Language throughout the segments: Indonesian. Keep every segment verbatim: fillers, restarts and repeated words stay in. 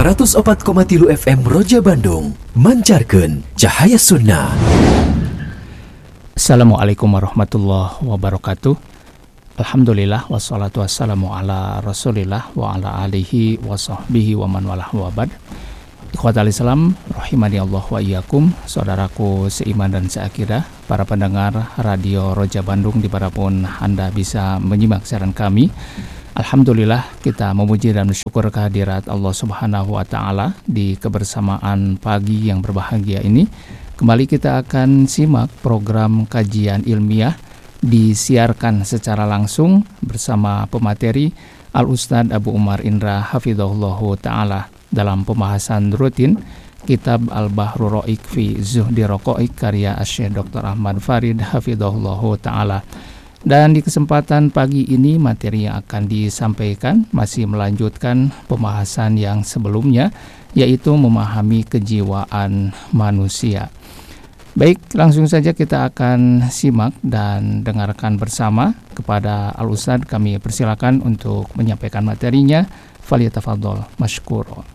seratus opat koma tilu F M Roja Bandung, mancarkan cahaya sunnah. Assalamualaikum warahmatullahi wabarakatuh. Alhamdulillah wassalatu wassalamu ala rasulillah wa ala alihi wa sahbihi wa man walah wa ba'd. Ikhwatal Islam rahimani Allah wa iyyakum, saudaraku seiman dan seakidah, para pendengar Radio Roja Bandung dimanapun Anda bisa menyimak siaran kami. Alhamdulillah, kita memuji dan bersyukur kehadirat Allah Subhanahu wa Ta'ala di kebersamaan pagi yang berbahagia ini. Kembali kita akan simak program kajian ilmiah disiarkan secara langsung bersama pemateri Al-Ustadz Abu Umar Indra Hafidhahullahu Ta'ala dalam pembahasan rutin Kitab Al-Bahru Ro'ik fi Zuhdi Roqo'ik karya Asy-Syaikh Doktor Ahmad Farid Hafidhahullahu Ta'ala. Dan di kesempatan pagi ini materi yang akan disampaikan masih melanjutkan pembahasan yang sebelumnya, yaitu memahami kejiwaan manusia. Baik, langsung saja kita akan simak dan dengarkan bersama. Kepada Al-Ustadz kami persilakan untuk menyampaikan materinya. Falyatafadhol masykur.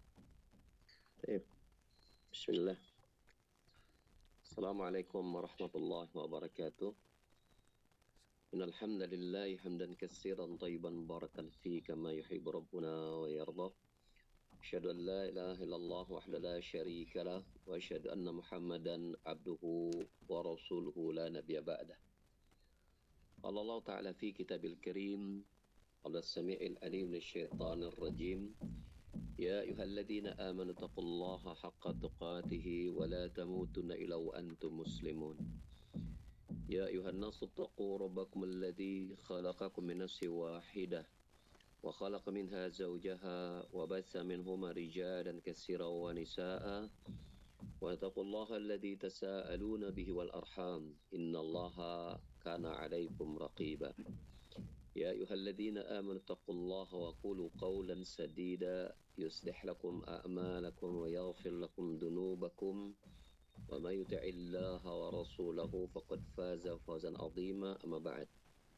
Bismillah. Assalamualaikum warahmatullahi wabarakatuh. Innal hamdalillah hamdan katsiran thayyiban barakan fi kama yuhibbu rabbuna wa yarda. Asyhadu an la ilaha illallah wahdahu la syarika lah wa asyhadu anna Muhammadan abduhu wa rasuluhu la nabiyya ba'dah. Qala Allah ta'ala fi kitabil karim qala as-sami'il alim minasyaitonir rajim. Ya ayyuhalladzina amanu taqullaha haqqa tuqatih wa la tamutunna illa wa antum muslimun. يا أيها الناس اتقوا ربكم الذي خلقكم من نفس واحدة وخلق منها زوجها وبث منهما رجالا كثيرا ونساء واتقوا الله الذي تساءلون به والأرحام إن الله كان عليكم رقيبا يا أيها الذين آمنوا اتقوا الله وقولوا قولا سديدا يصلح لكم أعمالكم ويغفر لكم ذنوبكم وَمَا يُطِعِ اللَّهَ وَرَسُولَهُ فَقَدْ فَازَ فَوْزًا عَظِيمًا أَمَّا بَعْدُ.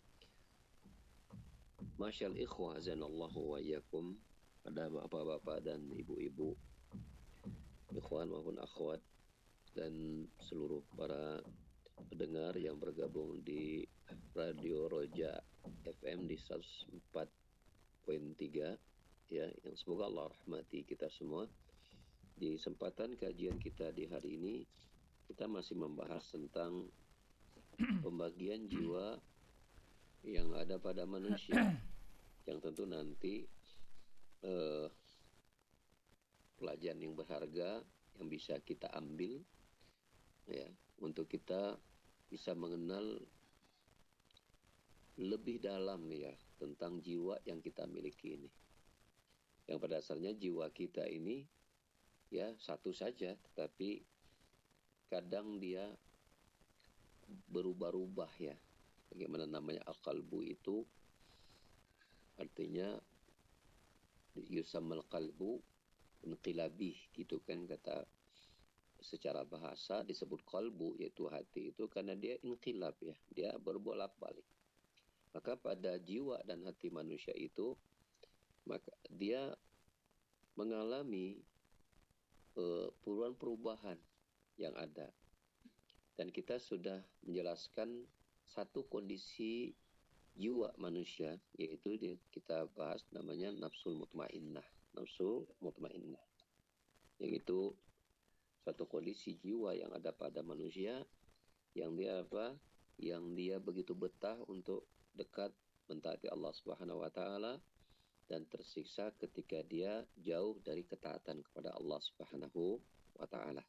Masyaallah ikhwah azanallahu wa iyyakum, pada bapak-bapak dan ibu-ibu, ikhwan maupun akhwat, dan seluruh para pendengar yang bergabung di Radio Roja F M di seratus empat koma tiga, ya, yang semoga Allah rahmati kita semua. Di kesempatan kajian kita di hari ini, kita masih membahas tentang pembagian jiwa yang ada pada manusia, yang tentu nanti eh, pelajaran yang berharga yang bisa kita ambil, ya, untuk kita bisa mengenal lebih dalam, ya, tentang jiwa yang kita miliki ini. Yang pada dasarnya jiwa kita ini, ya, satu saja, tetapi kadang dia berubah-ubah, ya. Bagaimana namanya al-qalbu itu, artinya yusammal qalbu inqilabih, gitu kan, kata secara bahasa disebut qalbu, yaitu hati itu karena dia inqilab, ya, dia berbolak-balik. Maka pada jiwa dan hati manusia itu, maka dia mengalami perubahan-perubahan yang ada. Dan kita sudah menjelaskan satu kondisi jiwa manusia, yaitu kita bahas namanya nafsul mutmainnah. Nafsul mutmainnah, yaitu satu kondisi jiwa yang ada pada manusia, yang dia apa? Yang dia begitu betah untuk dekat mentaati Allah Subhanahu wa Ta'ala, dan tersiksa ketika dia jauh dari ketaatan kepada Allah Subhanahu wa Ta'ala.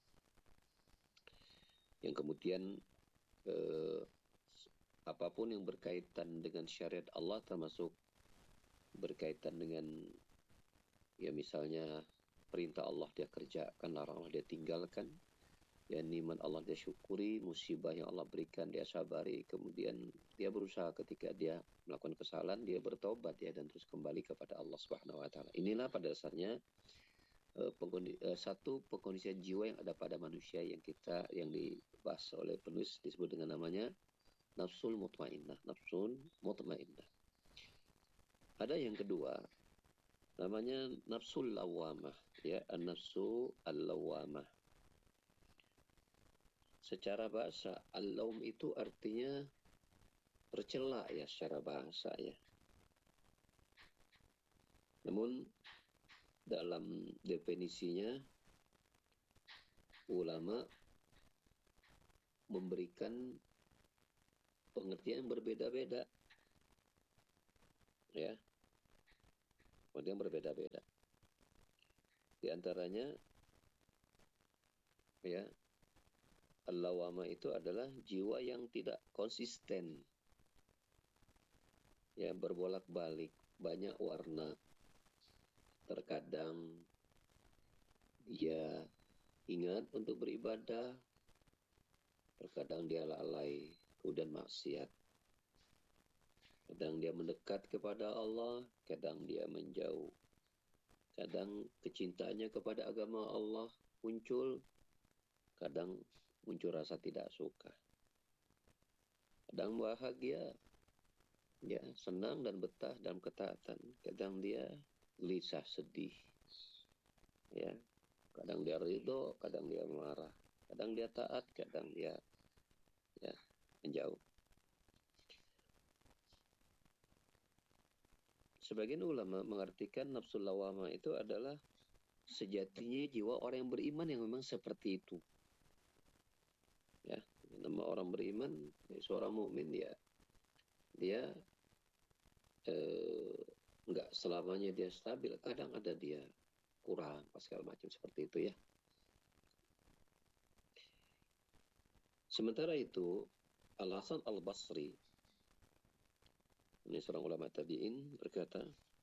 Yang kemudian eh, apapun yang berkaitan dengan syariat Allah, termasuk berkaitan dengan, ya, misalnya perintah Allah dia kerjakan, larangan Allah dia tinggalkan, ya, nikmat Allah dia syukuri, musibah yang Allah berikan dia sabari, kemudian dia berusaha ketika dia melakukan kesalahan dia bertobat, ya, dan terus kembali kepada Allah Subhanahu wa Ta'ala. Inilah pada dasarnya uh, pengondi, uh, satu pengkondisian jiwa yang ada pada manusia yang kita yang dibahas oleh penulis disebut dengan namanya nafsul mutmainnah. Nafsul mutmainnah. Ada yang kedua, Namanya nafsul lawamah, ya, an-nafsu al-lawamah. Secara bahasa, al-lawm itu artinya tercela ya secara bahasa ya. Namun dalam definisinya ulama memberikan pengertian yang berbeda-beda, ya, pengertian yang berbeda-beda. Di antaranya, ya, al-lawama itu adalah jiwa yang tidak konsisten, ya, berbolak-balik, banyak warna. Terkadang dia ingat untuk beribadah, terkadang dia lalai, kemudian maksiat. Kadang dia mendekat kepada Allah, kadang dia menjauh. Kadang kecintaannya kepada agama Allah muncul, kadang muncul rasa tidak suka. Kadang bahagia, ya, senang dan betah dalam ketaatan. Kadang dia gelisah, sedih, ya. Kadang dia ridho, kadang dia marah. Kadang dia taat, kadang dia, ya, menjauh. Sebagian ulama mengartikan nafsul lawama itu adalah sejatinya jiwa orang yang beriman yang memang seperti itu. Ya, nama orang beriman, ya, seorang mukmin ya, dia eh, nggak selamanya dia stabil, kadang ada dia kurang, segala macam seperti itu ya. Sementara itu, Al-Hasan Al-Basri, ini seorang ulama tabi'in, berkata,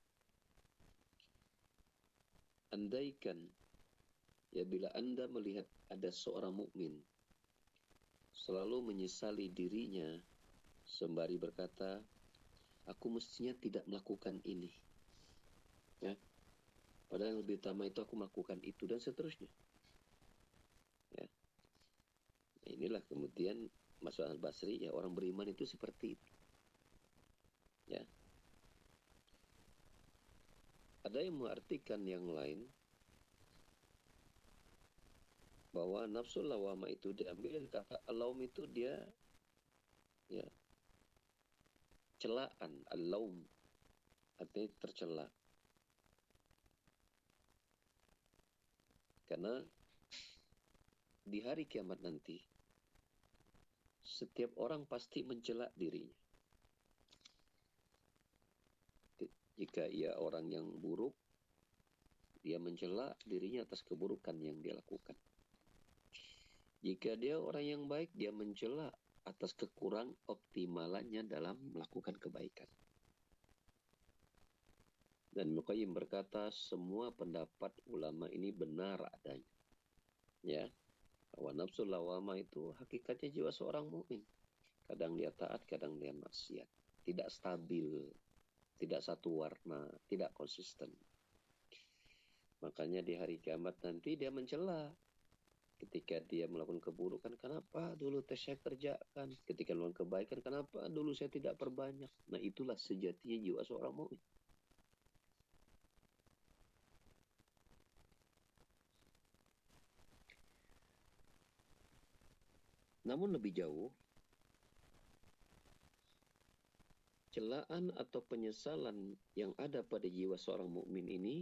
andaikan, ya, bila Anda melihat ada seorang mukmin selalu menyesali dirinya sembari berkata, aku mestinya tidak melakukan ini, ya, padahal yang lebih utama itu aku melakukan itu, dan seterusnya, ya. Nah, inilah kemudian Mas'ud Al-Basri, ya, orang beriman itu seperti itu, ya. Ada yang mengartikan yang lain bahwa nafsu lawama itu diambil dari kata al-laum, itu dia, ya, celaan. Al-laum artinya tercela. Karena di hari kiamat nanti setiap orang pasti mencela dirinya. Jika ia orang yang buruk, dia mencela dirinya atas keburukan yang dia lakukan. Jika dia orang yang baik, dia mencela atas kekurang optimalannya dalam melakukan kebaikan. Dan Muqayyim berkata, semua pendapat ulama ini benar adanya, ya, bahwa nafsul lawama itu hakikatnya jiwa seorang mukmin. Kadang dia taat, kadang dia maksiat, tidak stabil, tidak satu warna, tidak konsisten. Makanya di hari kiamat nanti dia mencela. Ketika dia melakukan keburukan, kenapa dulu saya kerjakan? Ketika melakukan kebaikan, kenapa dulu saya tidak perbanyak? Nah, itulah sejatinya jiwa seorang mukmin. Namun lebih jauh, celaan atau penyesalan yang ada pada jiwa seorang mukmin ini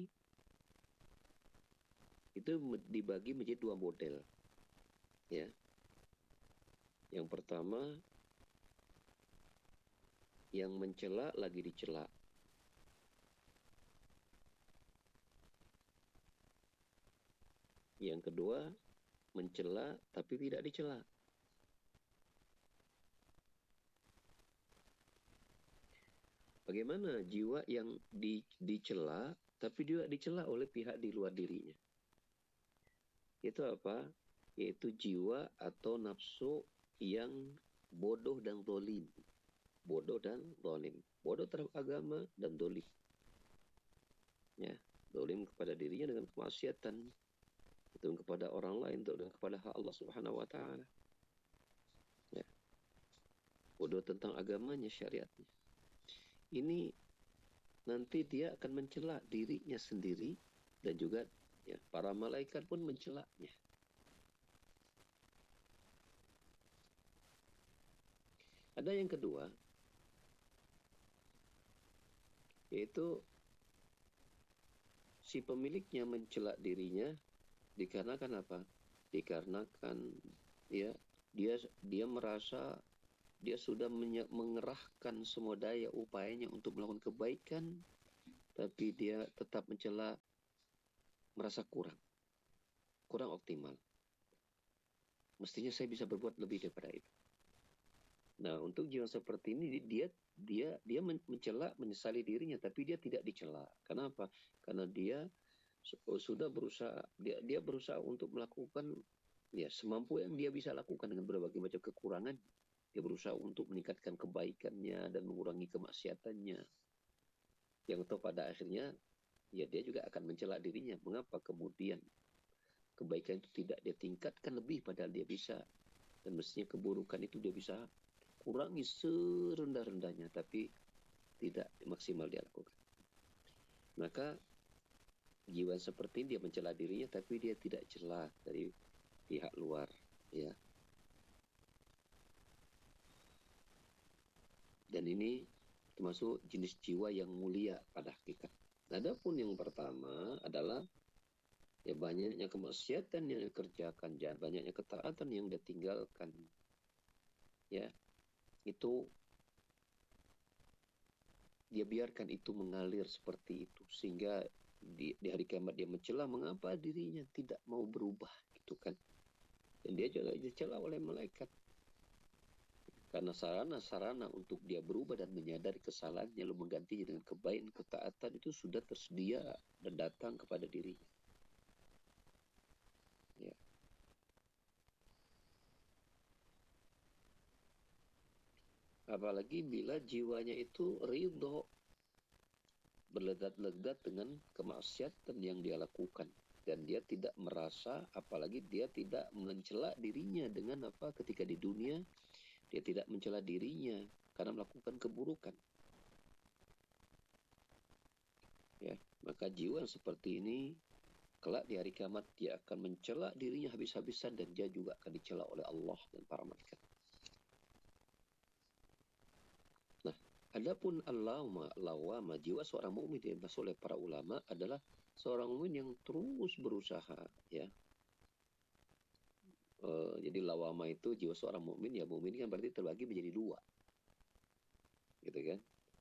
itu dibagi menjadi dua model, ya. Yang pertama, yang mencela lagi dicela. Yang kedua, mencela tapi tidak dicela. Bagaimana jiwa yang di, dicela tapi juga dicela oleh pihak di luar dirinya? Itu apa? Yaitu jiwa atau nafsu yang bodoh dan zalim. Bodoh dan zalim. Bodoh terhadap agama dan zalim. Ya, zalim kepada dirinya dengan kemaksiatan, zalim kepada orang lain, zalim kepada hak Allah Subhanahu wa taala. Ya. Bodoh tentang agamanya, syariatnya. Ini nanti dia akan mencela dirinya sendiri dan juga ya, para malaikat pun mencelanya. Ada yang kedua, yaitu si pemiliknya mencela dirinya dikarenakan apa? Dikarenakan ya dia dia merasa dia sudah mengerahkan semua daya upayanya untuk melakukan kebaikan, tapi dia tetap mencela, merasa kurang, kurang optimal. Mestinya saya bisa berbuat lebih daripada itu. Nah, untuk jiwa seperti ini dia dia dia mencela, menyesali dirinya, tapi dia tidak dicela. Kenapa? Karena dia sudah berusaha, dia dia berusaha untuk melakukan ya semampu yang dia bisa lakukan dengan berbagai macam kekurangan. Dia berusaha untuk meningkatkan kebaikannya dan mengurangi kemaksiatannya. Yang tahu pada akhirnya ya dia juga akan mencela dirinya. Mengapa kemudian kebaikan itu tidak dia tingkatkan lebih padahal dia bisa, dan mestinya keburukan itu dia bisa kurangi serendah-rendahnya, tapi tidak maksimal dia lakukan. Maka jiwa seperti ini dia mencela dirinya, tapi dia tidak celah dari pihak luar, ya. Dan ini termasuk jenis jiwa yang mulia pada hakikat. Adapun yang pertama adalah ya banyaknya kemaksiatan yang dikerjakan, dan banyaknya ketaatan yang ditinggalkan, ya. Itu dia biarkan itu mengalir seperti itu sehingga di, di hari kiamat dia mencela mengapa dirinya tidak mau berubah, gitu kan. Dan dia juga dicela oleh malaikat karena sarana-sarana untuk dia berubah dan menyadari kesalahannya lalu menggantinya dengan kebaikan, ketaatan itu sudah tersedia dan datang kepada dirinya, ya. Apalagi bila jiwanya itu ridho, berlegat-legat dengan kemaksiatan yang dia lakukan, dan dia tidak merasa, apalagi dia tidak mencela dirinya dengan apa ketika di dunia dia tidak mencela dirinya karena melakukan keburukan, ya. Maka jiwa yang seperti ini kelak di hari kiamat dia akan mencela dirinya habis-habisan, dan dia juga akan dicela oleh Allah dan para malaikat. Adapun al-lawama, lawama, jiwa seorang mukmin yang dibahas oleh para ulama adalah seorang mukmin yang terus berusaha, ya. E, jadi lawama itu jiwa seorang mukmin, ya mukmin kan berarti terbagi menjadi dua, gitu kan.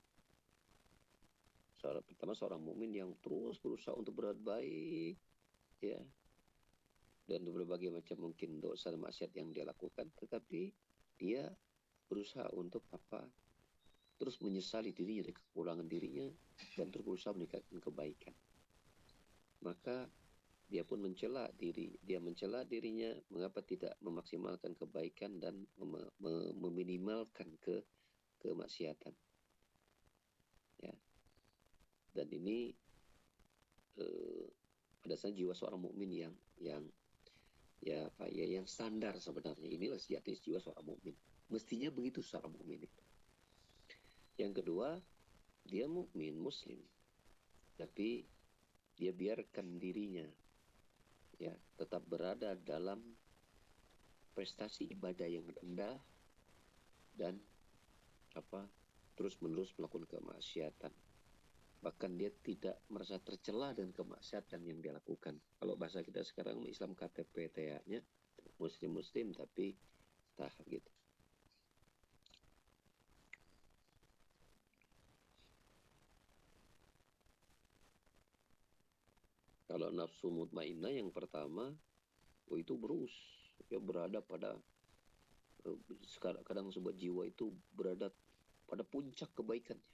Seorang, pertama seorang mukmin yang terus berusaha untuk berbuat baik, ya, dan berbagai macam mungkin dosa dan maksiat yang dia lakukan, tetapi dia berusaha untuk apa? Terus menyesali dirinya dan kekurangan dirinya, dan terus berusaha meningkatkan kebaikan. Maka dia pun mencela diri, dia mencela dirinya mengapa tidak memaksimalkan kebaikan dan mem mem meminimalkan ke kemaksiatan, ya. Dan ini eh, berdasarkan jiwa seorang mukmin yang yang ya apa ya yang standar sebenarnya. Inilah sejati jiwa seorang mukmin. Mestinya begitu seorang mukmin itu. Yang kedua, dia mukmin muslim, tapi dia biarkan dirinya ya tetap berada dalam prestasi ibadah yang rendah dan apa terus-menerus melakukan kemaksiatan. Bahkan dia tidak merasa tercela dengan kemaksiatan yang dia lakukan. Kalau bahasa kita sekarang Islam K T P T A-nya muslim-muslim tapi tah gitu. Kalau nafsu mutmainnah yang pertama, oh itu berus, ya berada pada kadang sebuah jiwa itu berada pada puncak kebaikannya,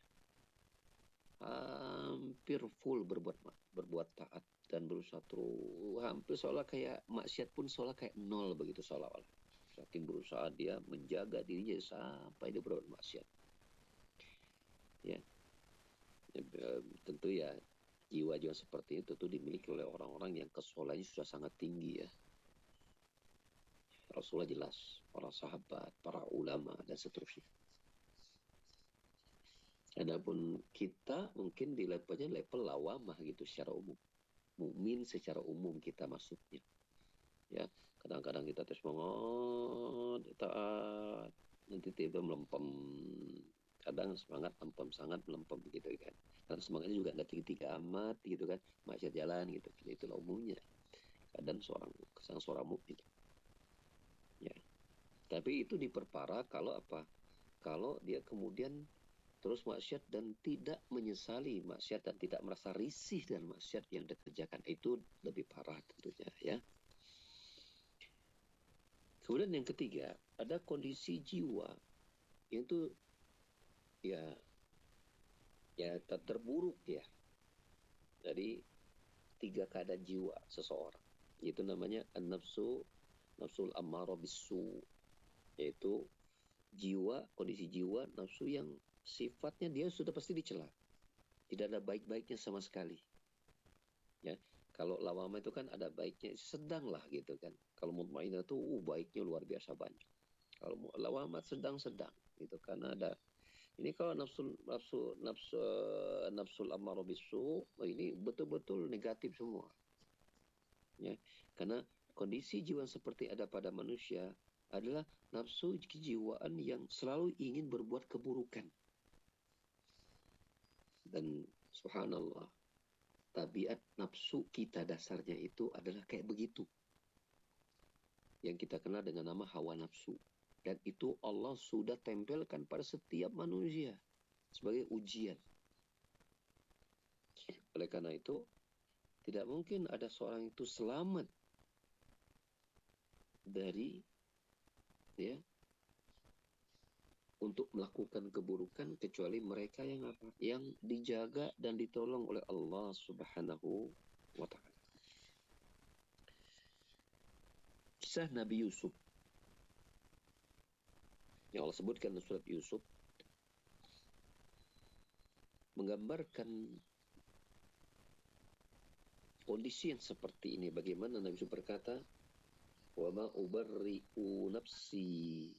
hampir full berbuat berbuat taat dan berusaha terus, hampir seolah kayak maksiat pun seolah kayak nol begitu seolah-olah. Saking berusaha dia menjaga dirinya sampai dia berbuat maksiat, ya. Ya, tentu ya jiwa-jiwa seperti itu tuh dimiliki oleh orang-orang yang kesolehannya sudah sangat tinggi, ya. Rasulullah jelas, para sahabat, para ulama, dan seterusnya. Adapun kita mungkin di levelnya level lawamah gitu secara umum. Mukmin secara umum kita maksudnya. Ya, kadang-kadang kita terus semangat, taat, nanti tiba melempem. Kadang semangat lempem, sangat melempem gitu kan. Karena semangatnya juga nggak tinggi-tinggi amat gitu kan, maksiat jalan gitu. Itulah umumnya. Kadang seorang kesang seorang mukmin. Ya. Tapi itu diperparah kalau apa? Kalau dia kemudian terus maksiat dan tidak menyesali maksiat dan tidak merasa risih dan maksiat yang dikerjakan, itu lebih parah tentunya ya. Kemudian yang ketiga, ada kondisi jiwa yang itu ya ya terburuk ya. Jadi tiga keadaan jiwa seseorang. Itu namanya an-nafsu nafsul ammarah bisu, yaitu jiwa, kondisi jiwa nafsu yang sifatnya dia sudah pasti dicela. Tidak ada baik-baiknya sama sekali. Ya, kalau lawama itu kan ada baiknya, sedang lah gitu kan. Kalau mutmainah itu uh, baiknya luar biasa banyak. Kalau lawama sedang-sedang gitu, karena ada ini. Kalau nafsul nafsu nafsu nafsul ammarah bisu, ini betul-betul negatif semua. Ya, karena kondisi jiwa seperti ada pada manusia adalah nafsu kejiwaan yang selalu ingin berbuat keburukan. Dan subhanallah, tabiat nafsu kita dasarnya itu adalah kayak begitu. Yang kita kenal dengan nama hawa nafsu. Dan itu Allah sudah tempelkan pada setiap manusia sebagai ujian. Oleh karena itu, tidak mungkin ada seorang itu selamat dari ya untuk melakukan keburukan kecuali mereka yang apa? Yang dijaga dan ditolong oleh Allah Subhanahu wa taala. Kisah Nabi Yusuf yang Allah sebutkan dalam surat Yusuf menggambarkan kondisi yang seperti ini. Bagaimana Nabi Yusuf berkata, "Wa ma ubarri'u nafsi."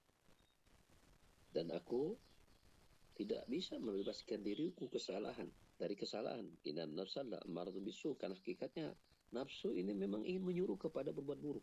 Dan aku tidak bisa membebaskan diriku kesalahan dari kesalahan. Inna nafsa la'ammaratu bisu, karena hakikatnya nafsu ini memang ingin menyuruh kepada berbuat buruk.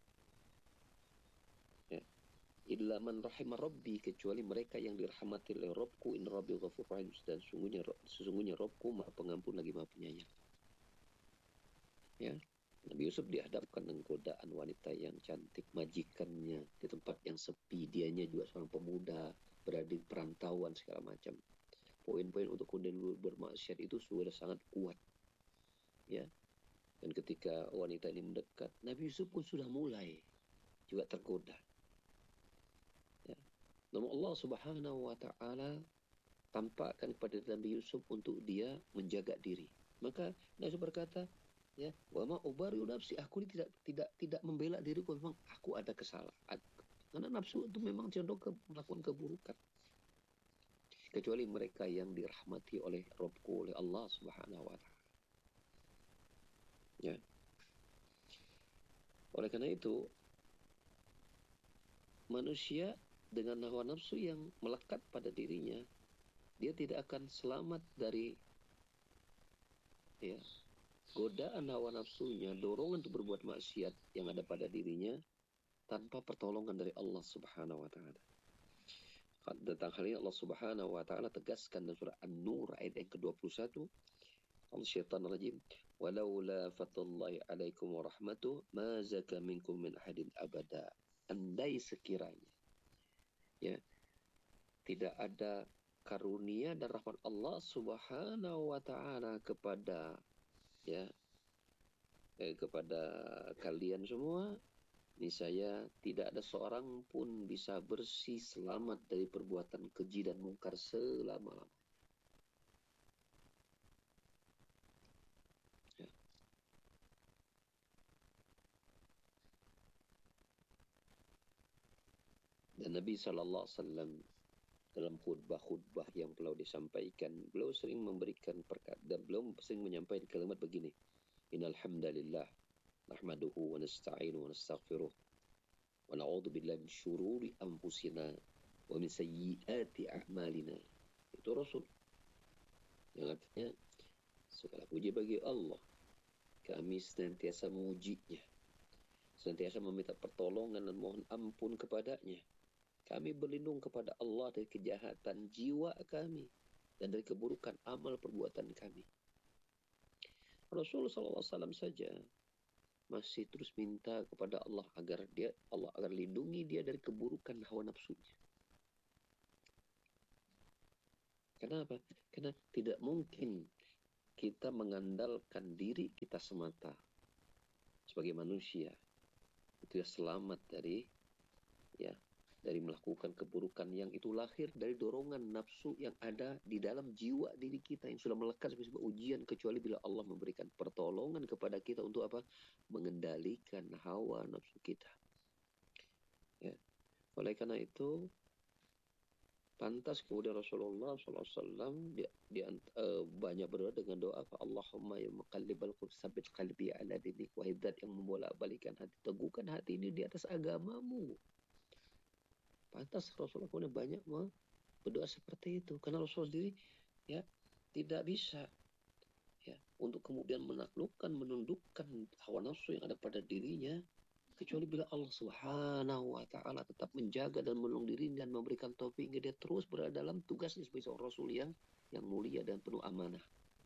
Ya. Illa man rahimah rabbi, kecuali mereka yang dirahmati oleh Rabbku, inna rabbi ghafur rahim, dan sesungguhnya sesungguhnya Rabbku Maha Pengampun lagi Maha Penyayang. Ya. Nabi Yusuf dihadapkan dengan godaan wanita yang cantik, majikannya di tempat yang sepi, dianya juga seorang pemuda, berada di perantauan segala macam. Poin-poin untuk kemudian bermaksiat itu sudah sangat kuat. Ya. Dan ketika wanita ini mendekat, Nabi Yusuf pun sudah mulai juga tergoda. Ya. Namun Allah Subhanahu wa taala tampakkan kepada Nabi Yusuf untuk dia menjaga diri. Maka Nabi Yusuf berkata, ya, wa ma ubari'u nafsi, aku ini tidak tidak tidak membela diriku, memang aku ada kesalahan. Karena nafsu itu memang cenderung ke, melakukan keburukan. Kecuali mereka yang dirahmati oleh Rabbku, oleh Allah Subhanahu wa taala. Ya. Oleh karena itu, manusia dengan hawa nafsu yang melekat pada dirinya, dia tidak akan selamat dari ya godaan hawa nafsunya, dorongan untuk berbuat maksiat yang ada pada dirinya tanpa pertolongan dari Allah Subhanahu wa taala. Tentang hal ini Allah Subhanahu wa taala tegaskan dalam surah An-Nur ayat yang ke-dua puluh satu. Al-Syaitan Rajim. Walaula fatullahi alaikum wa rahmatuh ma zaka minkum min ahadin abada. Andai sekiranya ya tidak ada karunia dan rahmat Allah Subhanahu wa taala kepada ya eh, kepada kalian semua, niscaya tidak ada seorang pun bisa bersih selamat dari perbuatan keji dan mungkar selama-lamanya. Ya. Dan Nabi Sallallahu Alaihi Wasallam dalam khutbah-khutbah yang beliau disampaikan, beliau sering memberikan perkata, dan beliau sering menyampaikan kalimat begini, Innal hamdalillah nahmaduhu wa nasta'inu wa nastaghfiruh wa na'udzu billahi min syururi anfusina wa min sayyiati a'malina. itu Rasul. Yang artinya segala puji bagi Allah. Kami senantiasa memujinya, senantiasa meminta pertolongan dan mohon ampun kepadanya. Kami berlindung kepada Allah dari kejahatan jiwa kami dan dari keburukan amal perbuatan kami. Rasulullah sallallahu alaihi wasallam saja masih terus minta kepada Allah agar dia Allah agar lindungi dia dari keburukan hawa nafsunya. Kenapa? Karena tidak mungkin kita mengandalkan diri kita semata sebagai manusia itu ya selamat dari ya dari melakukan keburukan yang itu lahir dari dorongan nafsu yang ada di dalam jiwa diri kita yang sudah melekat sebagai sebuah ujian, kecuali bila Allah memberikan pertolongan kepada kita untuk apa? Mengendalikan hawa nafsu kita. Ya. Oleh karena itu pantas kemudian Rasulullah shallallahu alaihi wasallam dia, dia uh, banyak berdoa dengan doa apa Allahumma ya muqallibal qulub tsabbit qalbi ala dinik, wahai zat yang membolak-balikan hati, teguhkan hati ini di atas agamamu. Pantas Rasulullah kemudian banyak berdoa seperti itu, karena Rasulullah sendiri ya tidak bisa ya untuk kemudian menaklukkan, menundukkan hawa nafsu yang ada pada dirinya, kecuali bila Allah Subhanahu wa taala tetap menjaga dan menolong diri dan memberikan taufik hingga dia terus berada dalam tugasnya sebagai seorang rasul yang yang mulia dan penuh amanah.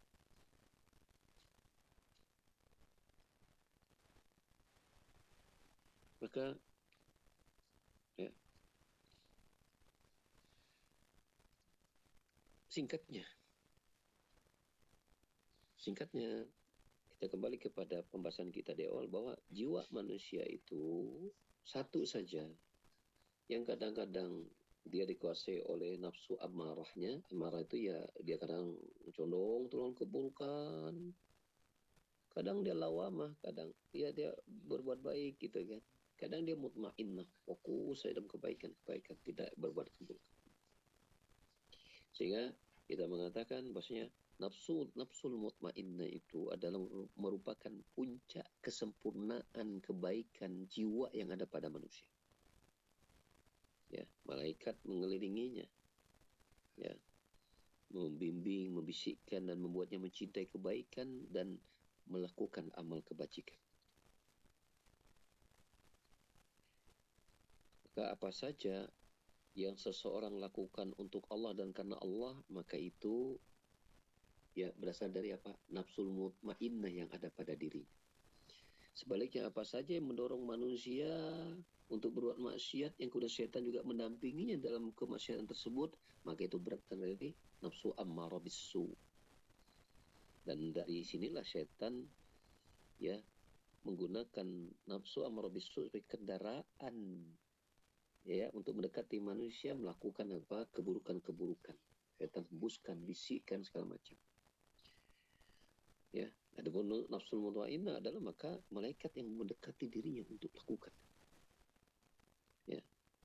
Maka ya singkatnya singkatnya kita kembali kepada pembahasan kita di awal bahwa jiwa manusia itu satu saja yang kadang-kadang dia dikuasai oleh nafsu amarahnya. Amarah itu ya dia kadang condong tolong keburukan, kadang dia lawamah, kadang dia dia berbuat baik gitu kan, kadang dia mutmainnah, fokus dalam kebaikan-kebaikan, tidak berbuat keburukan. Sehingga kita mengatakan bahwasanya nafsu nafsul mutmainnah itu adalah merupakan puncak kesempurnaan kebaikan jiwa yang ada pada manusia. Ya, malaikat mengelilinginya, ya, membimbing, membisikkan dan membuatnya mencintai kebaikan dan melakukan amal kebajikan. Maka apa saja yang seseorang lakukan untuk Allah dan karena Allah, maka itu ya berasal dari apa? Nafsul mutmainnah yang ada pada diri. Sebaliknya apa saja yang mendorong manusia untuk berbuat maksiat, yang kemudian setan juga mendampinginya dalam kemaksiatan tersebut, maka itu berasal dari nafsu ammarah bisu. Dan dari sinilah setan ya menggunakan nafsu ammarah bisu sebagai kendaraan ya untuk mendekati manusia melakukan apa? Keburukan-keburukan. Setan hembuskan, bisikkan segala macam. Ya, adapun nafsul mutmainnah adalah maka malaikat yang mendekati dirinya untuk lakukan. Ya.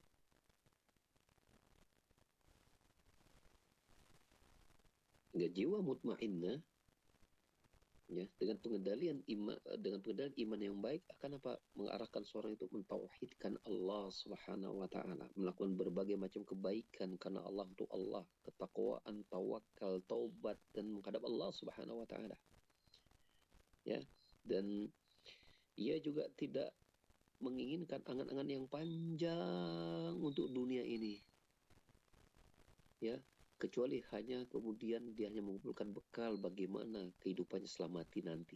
Hingga jiwa mutmainnah ya dengan pengendalian iman, dengan pengendalian iman yang baik akan apa? Mengarahkan seorang itu mentauhidkan Allah Subhanahu wa taala, melakukan berbagai macam kebaikan karena Allah, untuk Allah, ketakwaan, tawakal, taubat dan menghadap Allah Subhanahu wa taala. Ya, dan ia juga tidak menginginkan angan-angan yang panjang untuk dunia ini. Ya, kecuali hanya kemudian dia hanya mengumpulkan bekal bagaimana kehidupannya setelah mati nanti.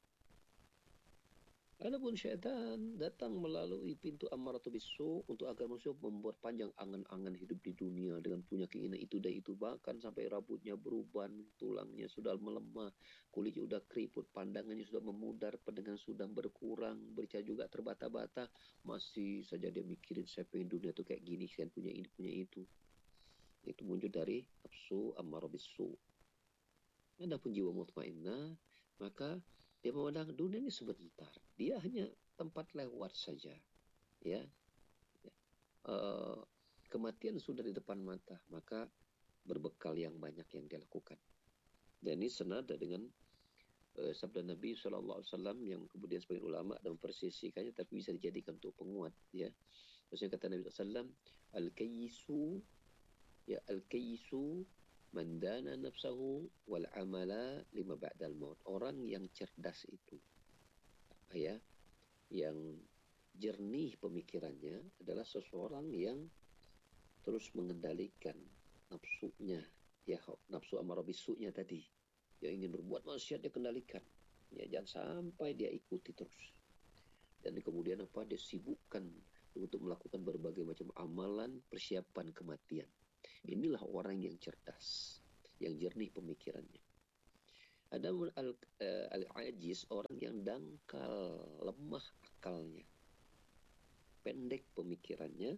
Adapun syaitan datang melalui pintu amaratu bisu untuk agar manusia membuat panjang angan-angan hidup di dunia dengan punya keinginan itu dan itu, bahkan sampai rambutnya beruban, tulangnya sudah melemah, kulitnya sudah keriput, pandangannya sudah memudar, pendengaran sudah berkurang, berbicara juga terbata-bata, masih saja dia mikirin saya pengen dunia itu kayak gini, saya punya ini, punya itu. Itu muncul dari nafsu ammarah bisu. Adapun jiwa mutmainnah, maka dia memandang dunia ini sebentar, dia hanya tempat lewat saja, ya. Uh, kematian sudah di depan mata, maka berbekal yang banyak yang dia lakukan. Dan ini senada dengan uh, sabda Nabi shallallahu alaihi wasallam yang kemudian sebagian ulama dan mempersisikannya, tapi bisa dijadikan untuk penguat, ya. Maksudnya kata Nabi shallallahu alaihi wasallam, al-kayyisu ya al-kayyisu Man dana nafsahu wal amala lima ba'dal maut. Orang yang cerdas itu, ya, yang jernih pemikirannya adalah seseorang yang terus mengendalikan nafsunya, ya, nafsu amarah bisunya tadi, yang ingin berbuat maksiat dia kendalikan, ya, jangan sampai dia ikuti terus. Dan kemudian apa, dia sibukkan untuk melakukan berbagai macam amalan persiapan kematian. Inilah orang yang cerdas, yang jernih pemikirannya. Ada al-ajiz, orang yang dangkal, lemah akalnya, pendek pemikirannya.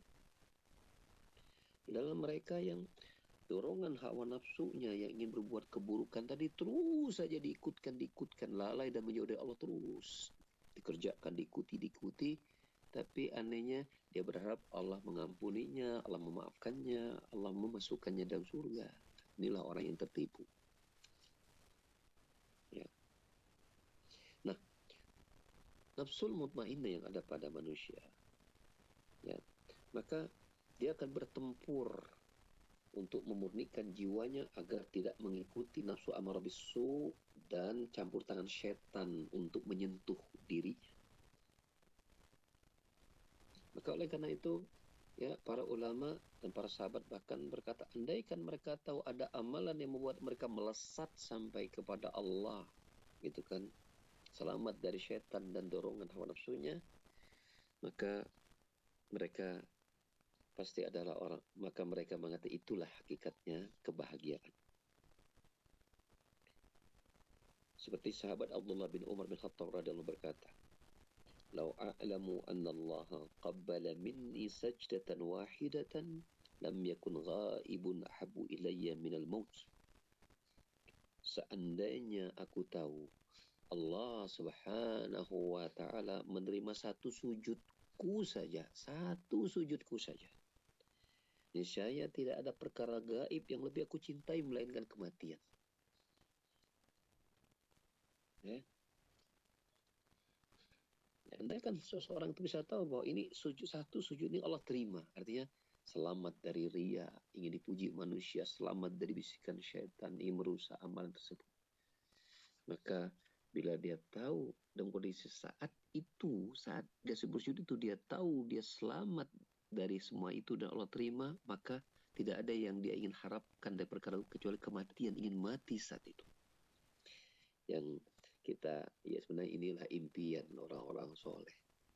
Dalam mereka yang dorongan hawa nafsunya yang ingin berbuat keburukan tadi terus saja diikutkan, diikutkan, lalai dan menjauhi Allah terus dikerjakan, diikuti, diikuti. Tapi anehnya dia berharap Allah mengampuninya, Allah memaafkannya, Allah memasukkannya dalam surga. Inilah orang yang tertipu. Ya. Nah, nafsul mutmainnah yang ada pada manusia, ya, maka dia akan bertempur untuk memurnikan jiwanya agar tidak mengikuti nafsu amarah bisu dan campur tangan setan untuk menyentuh dirinya. Maka oleh karena itu, ya, para ulama dan para sahabat bahkan berkata, andaikan mereka tahu ada amalan yang membuat mereka melesat sampai kepada Allah, gitu kan, selamat dari setan dan dorongan hawa nafsunya, maka mereka pasti adalah orang, maka mereka mengatakan itulah hakikatnya kebahagiaan. Seperti sahabat Abdullah bin Umar bin Khattab radhiyallahu berkata, "Lau a'lamu anna Allah qabbala minni sajdatan wahidatan lam yakun ghaibun ahabbu ilayya minal maut." Seandainya aku tahu Allah Subhanahu wa taala menerima satu sujudku saja, satu sujudku saja, niscaya tidak ada perkara gaib yang lebih aku cintai melainkan kematian. Ya. Andaikan seseorang itu bisa tahu bahwa ini sujud, satu sujud ini Allah terima, artinya selamat dari riya, ingin dipuji manusia, selamat dari bisikan syaitan, ingin merusak amalan tersebut. Maka bila dia tahu dalam kondisi saat itu, saat dia bersujud itu, dia tahu dia selamat dari semua itu dan Allah terima, maka tidak ada yang dia ingin harapkan dari perkara kecuali kematian, ingin mati saat itu. Yang kita, ya sebenarnya inilah impian orang-orang soleh.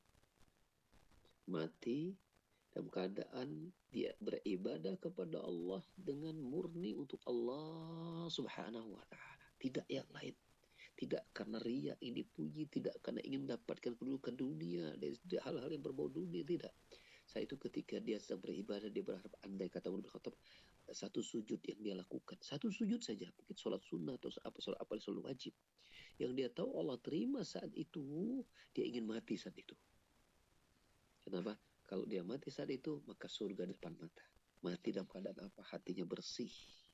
Mati dalam keadaan dia beribadah kepada Allah dengan murni untuk Allah Subhanahu wa ta'ala. Tidak yang lain. Tidak karena riya ingin dipuji, tidak karena ingin mendapatkan kedudukan dunia, dari hal-hal yang berbau dunia, tidak. Saat itu ketika dia sedang beribadah, dia berharap andai kata Umar bin Khattab, satu sujud yang dia lakukan, satu sujud saja, mungkin sholat sunnah atau apa, sholat apa, sholat wajib, yang dia tahu Allah terima saat itu, dia ingin mati saat itu. Kenapa? Kalau dia mati saat itu, maka surga di depan mata. Mati dalam keadaan apa? Hatinya bersih,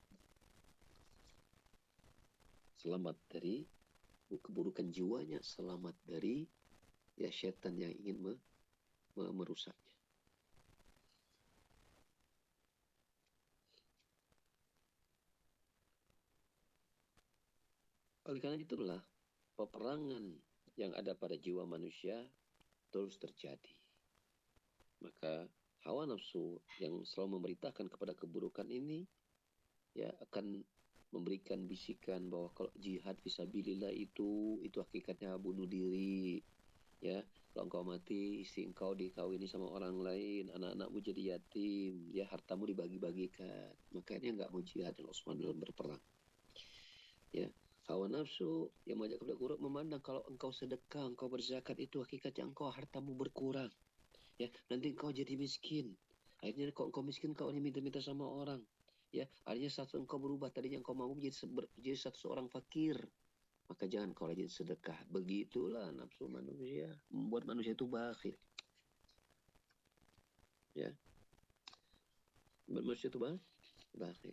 selamat dari keburukan jiwanya, selamat dari, ya, syaitan yang ingin me, me, merusaknya. Oleh karena itulah peperangan yang ada pada jiwa manusia terus terjadi. Maka hawa nafsu yang selalu memerintahkan kepada keburukan ini, ya, akan memberikan bisikan bahwa kalau jihad fisabilillah itu itu hakikatnya bunuh diri, ya. Kalau engkau mati, istri engkau dikawini sama orang lain, anak-anakmu jadi yatim, ya, hartamu dibagi-bagikan. Makanya nggak mau jihad dan Utsman dalam berperang, ya. Hawa nafsu yang mengajak kepada kurang memandang kalau engkau sedekah, engkau berzakat, itu hakikatnya engkau hartamu berkurang, ya, nanti engkau jadi miskin. Akhirnya kalau engkau miskin, kau ini minta-minta sama orang, ya, akhirnya satu engkau berubah, tadinya engkau mampu menjadi jadi satu seorang fakir. Maka jangan kau rajin sedekah. Begitulah nafsu manusia, membuat manusia itu bakhil, ya, membuat manusia itu bakhil.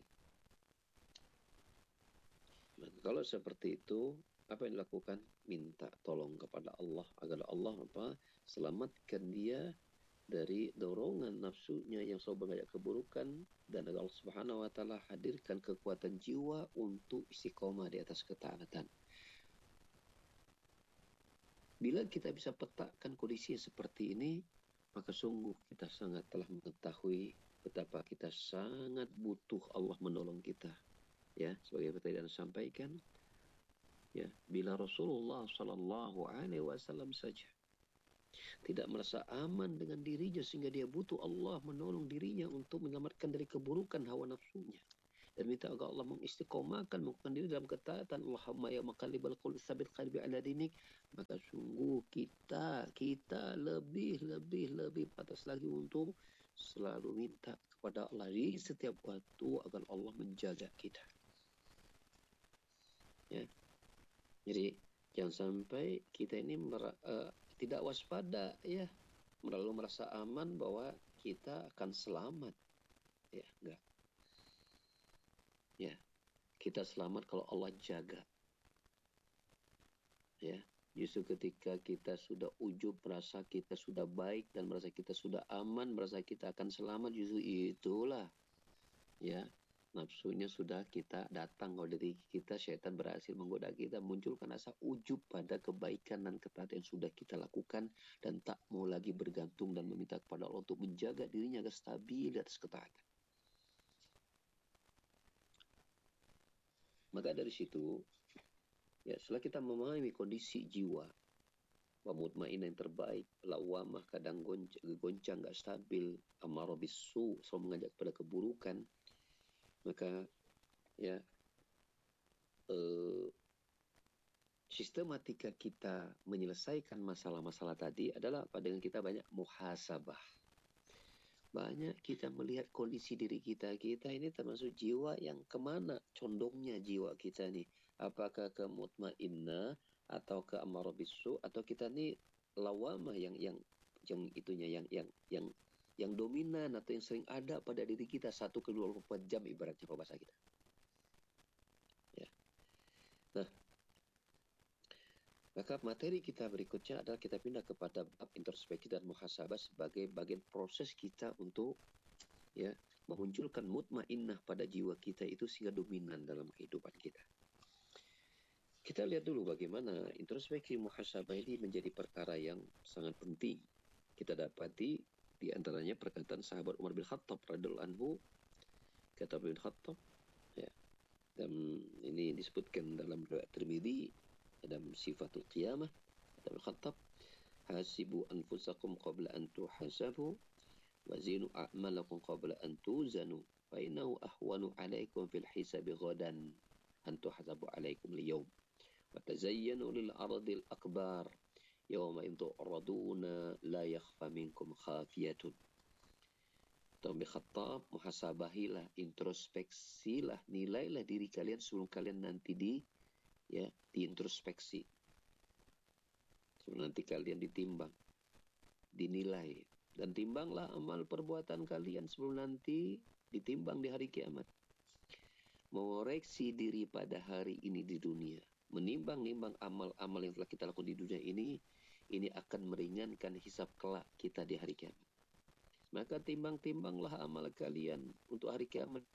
Nah, kalau seperti itu, apa yang dilakukan? Minta tolong kepada Allah agar Allah apa? Selamatkan dia dari dorongan nafsunya yang selalu mengajak keburukan, dan Allah Subhanahu wa taala hadirkan kekuatan jiwa untuk istiqomah di atas ketaatan. Bila kita bisa petakan kondisi seperti ini, maka sungguh kita sangat telah mengetahui betapa kita sangat butuh Allah menolong kita. Ya, sebagai tadi Anda sampaikan, ya, bila Rasulullah Sallallahu Alaihi Wasallam saja tidak merasa aman dengan dirinya sehingga dia butuh Allah menolong dirinya untuk menyelamatkan dari keburukan hawa nafsunya, dan minta agar Allah mengistiqomahkan, mengukuhkan diri dalam ketaatan. Allahumma ya maqallibal qulub tsabbit qalbi ala dinik. Maka sungguh kita kita lebih lebih lebih pantas lagi untuk selalu minta kepada Allah di setiap waktu agar Allah menjaga kita. Ya. Jadi jangan sampai kita ini mer- uh, tidak waspada, ya, lalu merasa aman bahwa kita akan selamat. Ya, enggak. Ya, kita selamat kalau Allah jaga. Ya, justru ketika kita sudah ujub, merasa kita sudah baik dan merasa kita sudah aman, merasa kita akan selamat, justru itulah, ya, nafsunya sudah kita datang kalau dari kita, syaitan berhasil menggoda kita, munculkan rasa ujub pada kebaikan dan ketaatan yang sudah kita lakukan, dan tak mau lagi bergantung dan meminta kepada Allah untuk menjaga dirinya agar stabil di atas ketaatan. Maka dari situ, ya, setelah kita memahami kondisi jiwa, mutmainnah yang terbaik, lawamah kadang goncang, goncang gak stabil, amarah bisu, selalu mengajak pada keburukan, maka ya eh, sistematika kita menyelesaikan masalah-masalah tadi adalah apa? Dengan kita banyak muhasabah. Banyak kita melihat kondisi diri kita. Kita ini termasuk jiwa yang kemana condongnya jiwa kita nih. Apakah ke mutmainnah atau ke amarah bisu, atau kita nih lawamah yang yang yang itunya yang yang yang yang dominan atau yang sering ada pada diri kita satu ke dua puluh empat jam ibaratnya bahasa kita. Ya. Nah, maka materi kita berikutnya adalah kita pindah kepada bab introspeksi dan muhasabah sebagai bagian proses kita untuk, ya, memunculkan mutmainnah pada jiwa kita itu sehingga dominan dalam kehidupan kita. Kita lihat dulu bagaimana introspeksi muhasabah ini menjadi perkara yang sangat penting. Kita dapati di antaranya perkataan sahabat Umar bin Khattab radhiyallahu anhu, kata bin Khattab, ya, dan ini disebutkan dalam riwayat Tirmidzi dalam Sifatul Qiyamah, kata bin Khattab, hasibu anfusakum qabla an tuhasabu wa zinu a'malakum qabla an tuzanu fa innahu ahwanu 'alaikum fil hisabi ghadan an tuhasabu 'alaikum liyawm wa tazayyanu lil ardil akbar yawma tu'raduna la yakhfa minkum khafiyatun. Tuan Khattab, muhasabahilah, introspeksilah, nilailah diri kalian sebelum kalian nanti di ya diintrospeksi. Sebelum nanti kalian ditimbang, dinilai, dan timbanglah amal perbuatan kalian sebelum nanti ditimbang di hari kiamat. Mengoreksi diri pada hari ini di dunia, menimbang-nimbang amal-amal yang telah kita lakukan di dunia ini, ini akan meringankan hisab kelak kita di hari kiamat. Maka timbang-timbanglah amal kalian untuk hari kiamat.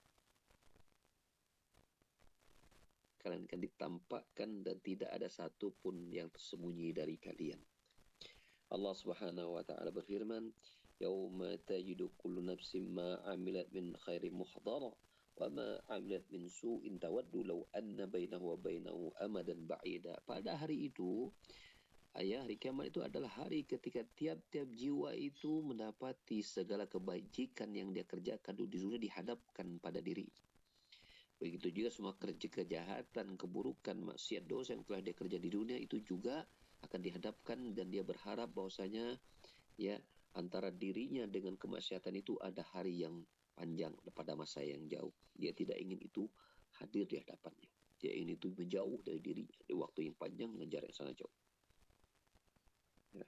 Kalian akan ditampakkan dan tidak ada satu pun yang tersembunyi dari kalian. Allah Subhanahu wa taala berfirman, "Yauma tajidu kullu nafsin ma 'amilat min khairin muhdara wa ma 'amilat min su'in tawaddu law anna bainahu wa bainahu amadan ba'ida." Pada hari itu, ayah, hari kiamat itu adalah hari ketika tiap-tiap jiwa itu mendapati segala kebajikan yang dia kerjakan di dunia dihadapkan pada diri. Begitu juga semua kerja kejahatan, keburukan, maksiat, dosa yang telah dia kerja di dunia itu juga akan dihadapkan, dan dia berharap bahwasanya, ya, antara dirinya dengan kemaksiatan itu ada hari yang panjang pada masa yang jauh. Dia tidak ingin itu hadir di hadapannya. Dia ingin itu menjauh dari dirinya di waktu yang panjang dengan jarak yang sangat jauh. Ya.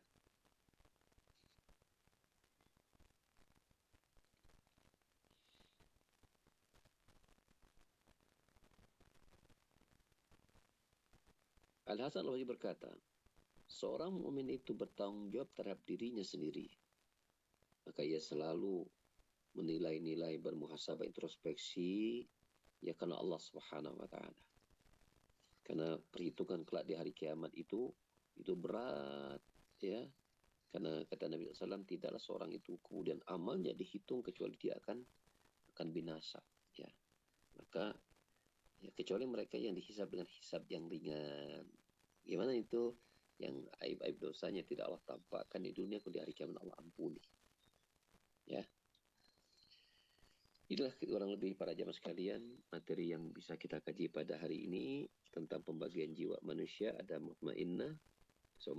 Al-Hasan al-Basri berkata, seorang mukmin itu bertanggung jawab terhadap dirinya sendiri. maka ia selalu menilai-nilai, bermuhasabah, introspeksi, ya karena Allah Subhanahu wa taala. Karena perhitungan kelak di hari kiamat itu itu berat, ya. Karena kata Nabi sallallahu alaihi wasallam, tidaklah seorang itu kemudian amalnya dihitung kecuali dia akan akan binasa, ya. Maka ya, kecuali mereka yang dihisab dengan hisab yang ringan. Gimana itu? Yang aib-aib dosanya tidak Allah tampakkan di dunia, di hari kiamat Allah ampuni. Ya. Itulah kurang lebih para jamaah sekalian materi yang bisa kita kaji pada hari ini tentang pembagian jiwa manusia. Ada mutmainnah,